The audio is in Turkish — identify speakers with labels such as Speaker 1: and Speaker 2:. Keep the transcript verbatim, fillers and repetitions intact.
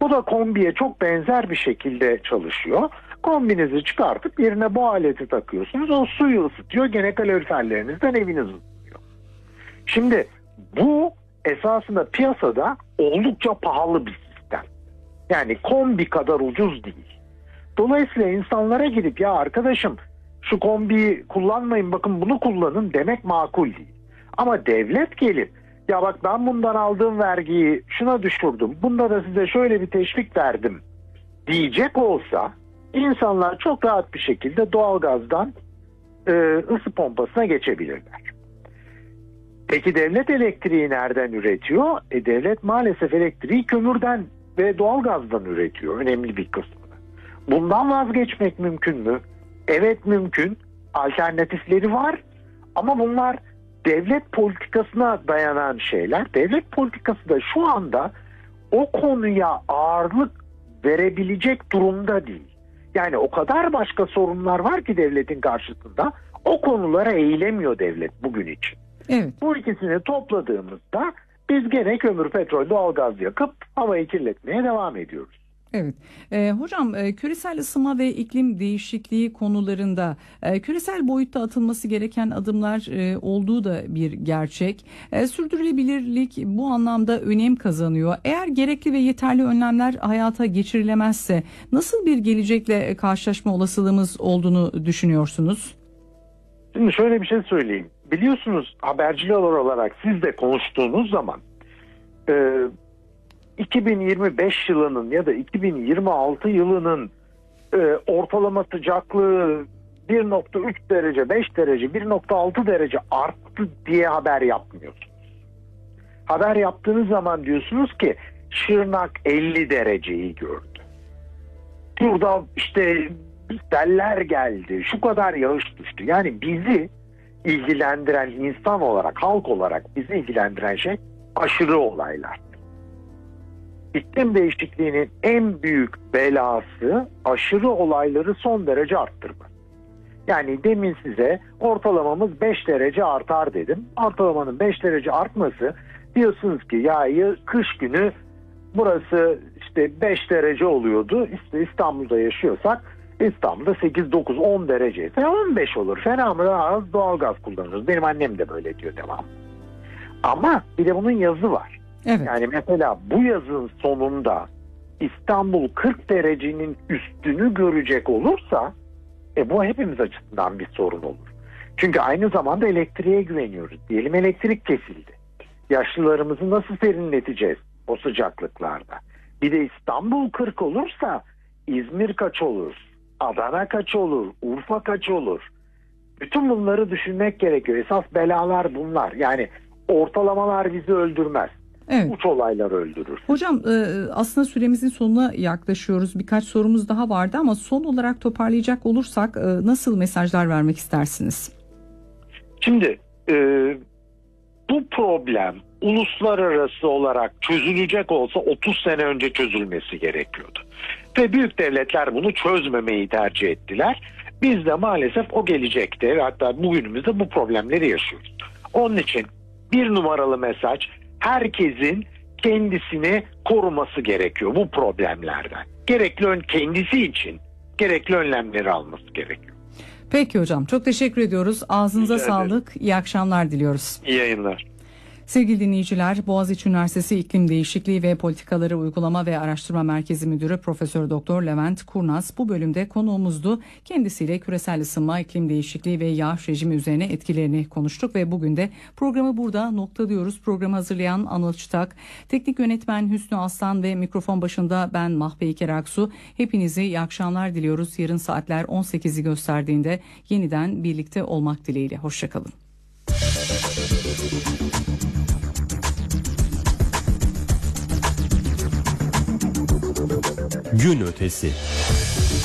Speaker 1: Bu da kombiye çok benzer bir şekilde çalışıyor. Kombinizi çıkartıp yerine bu aleti takıyorsunuz. O suyu ısıtıyor. Gene kaloriferlerinizden eviniz ısıtıyor. Şimdi bu esasında piyasada oldukça pahalı bir sistem. Yani kombi kadar ucuz değil. Dolayısıyla insanlara gidip ya arkadaşım şu kombiyi kullanmayın, bakın bunu kullanın demek makul değil. Ama devlet gelip ya bak ben bundan aldığım vergiyi şuna düşürdüm, bunda da size şöyle bir teşvik verdim diyecek olsa insanlar çok rahat bir şekilde doğalgazdan e, ısı pompasına geçebilirler. Peki devlet elektriği nereden üretiyor? E, devlet maalesef elektriği kömürden ve doğalgazdan üretiyor önemli bir kısmını. Bundan vazgeçmek mümkün mü? Evet mümkün. Alternatifleri var ama bunlar devlet politikasına dayanan şeyler. Devlet politikası da şu anda o konuya ağırlık verebilecek durumda değil. Yani o kadar başka sorunlar var ki devletin karşısında o konulara eğilemiyor devlet bugün için.
Speaker 2: Evet.
Speaker 1: Bu ikisini topladığımızda biz gene kömür, petrol, doğalgaz yakıp havayı kirletmeye devam ediyoruz.
Speaker 2: Evet. E, hocam e, küresel ısınma ve iklim değişikliği konularında e, küresel boyutta atılması gereken adımlar e, olduğu da bir gerçek. E, sürdürülebilirlik bu anlamda önem kazanıyor. Eğer gerekli ve yeterli önlemler hayata geçirilemezse nasıl bir gelecekle karşılaşma olasılığımız olduğunu düşünüyorsunuz?
Speaker 1: Şimdi şöyle bir şey söyleyeyim. Biliyorsunuz haberciler olarak siz de konuştuğunuz zaman e, iki bin yirmi beş yılının ya da iki bin yirmi altı yılının e, ortalama sıcaklığı bir nokta üç derece, beş derece, bir nokta altı derece arttı diye haber yapmıyorsunuz. Haber yaptığınız zaman diyorsunuz ki Şırnak elli dereceyi gördü. Burada işte seller geldi, şu kadar yağış düştü. Yani bizi ilgilendiren insan olarak, halk olarak bizi ilgilendiren şey aşırı olaylar. İklim değişikliğinin en büyük belası aşırı olayları son derece arttırmak. Yani demin size ortalamamız beş derece artar dedim. Ortalamanın beş derece artması diyorsunuz ki ya kış günü burası işte beş derece oluyordu. İşte İstanbul'da yaşıyorsak İstanbul'da sekiz, dokuz, on derece ise on beş olur. Fena mı az doğalgaz kullanırız. Benim annem de böyle diyor devam. Ama bir de bunun yazı var.
Speaker 2: Evet.
Speaker 1: Yani mesela bu yazın sonunda İstanbul kırk derecenin üstünü görecek olursa e bu hepimiz açısından bir sorun olur. Çünkü aynı zamanda elektriğe güveniyoruz. Diyelim elektrik kesildi. Yaşlılarımızı nasıl serinleteceğiz o sıcaklıklarda? Bir de İstanbul kırk olursa İzmir kaç olur? Adana kaç olur? Urfa kaç olur? Bütün bunları düşünmek gerekiyor. Esas belalar bunlar. Yani ortalamalar bizi öldürmez.
Speaker 2: Evet.
Speaker 1: Uç olaylar öldürür.
Speaker 2: Hocam aslında süremizin sonuna yaklaşıyoruz. Birkaç sorumuz daha vardı ama son olarak toparlayacak olursak nasıl mesajlar vermek istersiniz?
Speaker 1: Şimdi e, bu problem uluslararası olarak çözülecek olsa otuz sene önce çözülmesi gerekiyordu. Ve büyük devletler bunu çözmemeyi tercih ettiler. Biz de maalesef o gelecekte, hatta bugünümüzde bu problemleri yaşıyoruz. Onun için bir numaralı mesaj, herkesin kendisini koruması gerekiyor bu problemlerden. Gerekli ön kendisi için gerekli önlemleri alması gerekiyor.
Speaker 2: Peki hocam, çok teşekkür ediyoruz. Ağzınıza
Speaker 1: Rica
Speaker 2: sağlık.
Speaker 1: ederim.
Speaker 2: İyi akşamlar diliyoruz.
Speaker 1: İyi yayınlar.
Speaker 2: Sevgili dinleyiciler, Boğaziçi Üniversitesi İklim Değişikliği ve Politikaları Uygulama ve Araştırma Merkezi Müdürü Profesör Doktor Levent Kurnaz bu bölümde konuğumuzdu. Kendisiyle küresel ısınma, iklim değişikliği ve yağış rejimi üzerine etkilerini konuştuk ve bugün de programı burada noktalıyoruz. Programı hazırlayan Anıl Çıtak, teknik yönetmen Hüsnü Aslan ve mikrofon başında ben Mahpe İker Aksu. Hepinize iyi akşamlar diliyoruz. Yarın saatler on sekizi gösterdiğinde yeniden birlikte olmak dileğiyle. Hoşçakalın.
Speaker 3: Gün ötesi.